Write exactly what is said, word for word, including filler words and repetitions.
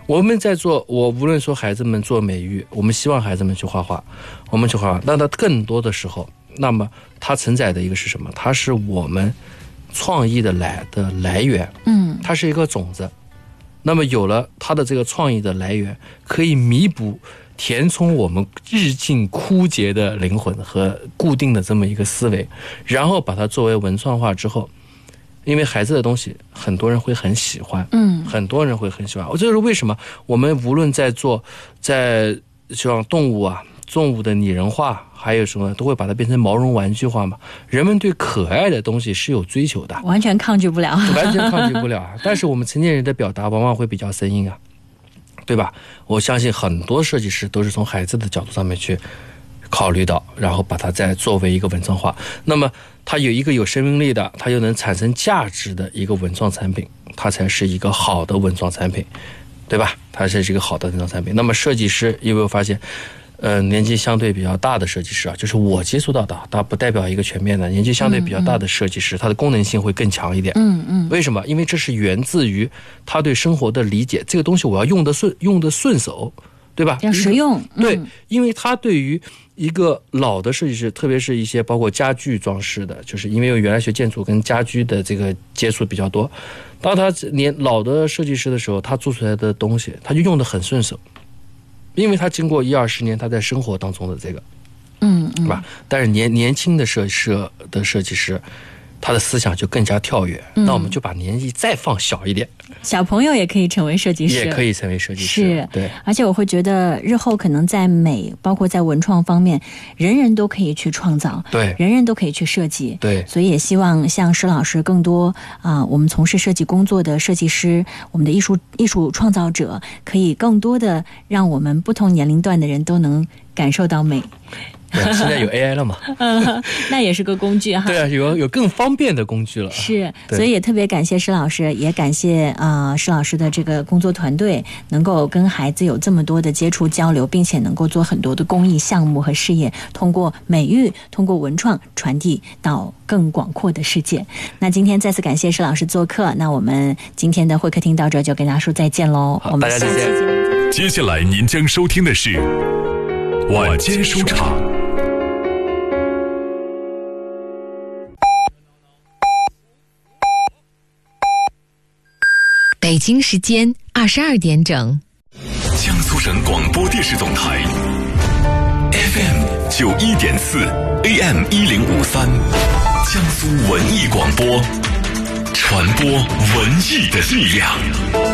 我们在做，我无论说孩子们做美育，我们希望孩子们去画画，我们去画画，那它更多的时候，那么它承载的一个是什么？它是我们创意的来的来源， 嗯， 它是一个种子。那么有了它的这个创意的来源，可以弥补填充我们日进枯竭的灵魂和固定的这么一个思维，然后把它作为文创化之后，因为孩子的东西很多人会很喜欢， 嗯， 很多人会很喜欢。这就是为什么我们无论在做在像动物啊动物的拟人化，还有什么都会把它变成毛绒玩具化嘛。人们对可爱的东西是有追求的， 完全抗拒不了， 完全抗拒不了啊。但是我们成年人的表达往往会比较生硬啊，对吧？我相信很多设计师都是从孩子的角度上面去考虑到，然后把它再作为一个文创化。那么它有一个有生命力的，它又能产生价值的一个文创产品，它才是一个好的文创产品，对吧？它才是一个好的文创产品。那么设计师，因为我发现呃，年纪相对比较大的设计师啊，就是我接触到的，它不代表一个全面的。年纪相对比较大的设计师，嗯嗯它的功能性会更强一点。 嗯嗯， 为什么？因为这是源自于他对生活的理解，这个东西我要用得顺，用得顺手，对吧？ 要实用。 嗯、对，因为他对于一个老的设计师，特别是一些包括家具装饰的，就是因为我原来学建筑跟家居的这个接触比较多，当他年老的设计师的时候，他做出来的东西，他就用得很顺手。因为他经过一二十年他在生活当中的这个， 嗯嗯， 是吧？但是年年轻的设设的设计师，他的思想就更加跳跃。嗯、那我们就把年纪再放小一点， 小朋友也可以成为设计师， 也可以成为设计师。 是， 对。 而且我会觉得日后可能在美，包括在文创方面，人人都可以去创造， 对， 人人都可以去设计， 对。 所以也希望像施老师更多啊、呃，我们从事设计工作的设计师，我们的艺术艺术创造者，可以更多的让我们不同年龄段的人都能感受到美。 对，现在有 A I 了嘛、 嗯，那也是个工具哈。 对啊，有有更方便的工具了。 是，所以也特别感谢施老师，也感谢啊、呃、施老师的这个工作团队，能够跟孩子有这么多的接触交流，并且能够做很多的公益项目和事业，通过美育，通过文创传递到更广阔的世界。那今天再次感谢施老师做客，那我们今天的会客厅到这就跟大家说再见喽。我们下期节目。 接下来您将收听的是晚间书场。 北京时间二十二点整， 江苏省广播电视总台 F M 九一点四 A M 一零五三，江苏文艺广播，传播文艺的力量。